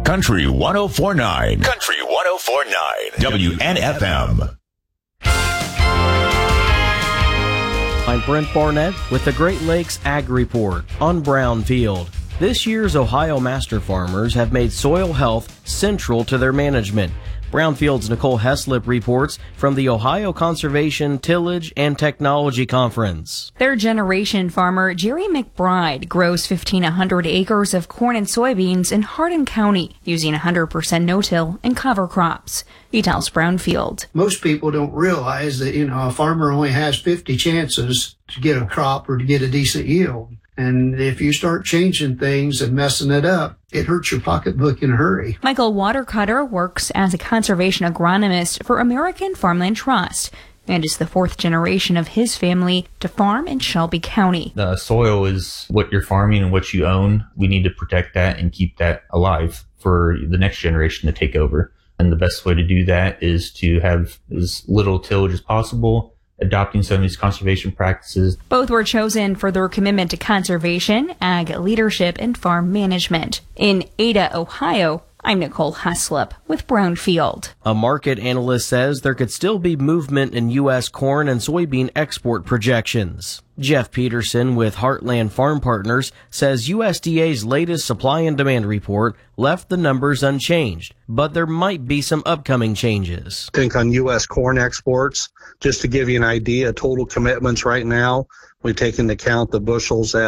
Country 104.9. Country 104.9. WNFM. I'm Brent Barnett with the Great Lakes Ag Report on Brownfield. This year's Ohio Master Farmers have made soil health central to their management. Brownfield's Nicole Heslip reports from the Ohio Conservation, Tillage, and Technology Conference. Third generation farmer Jerry McBride grows 1,500 acres of corn and soybeans in Hardin County using 100% no-till and cover crops. He tells Brownfield. Most people don't realize that, a farmer only has 50 chances to get a crop or to get a decent yield. And if you start changing things and messing it up, it hurts your pocketbook in a hurry. Michael Watercutter works as a conservation agronomist for American Farmland Trust and is the fourth generation of his family to farm in Shelby County. The soil is what you're farming and what you own. We need to protect that and keep that alive for the next generation to take over. And the best way to do that is to have as little tillage as possible, adopting some of these conservation practices. Both were chosen for their commitment to conservation, ag leadership, and farm management. In Ada, Ohio, I'm Nicole Heslip with Brownfield. A market analyst says there could still be movement in U.S. corn and soybean export projections. Jeff Peterson with Heartland Farm Partners says USDA's latest supply and demand report left the numbers unchanged, but there might be some upcoming changes. I think on U.S. corn exports, just to give you an idea, total commitments right now, we take into account the bushels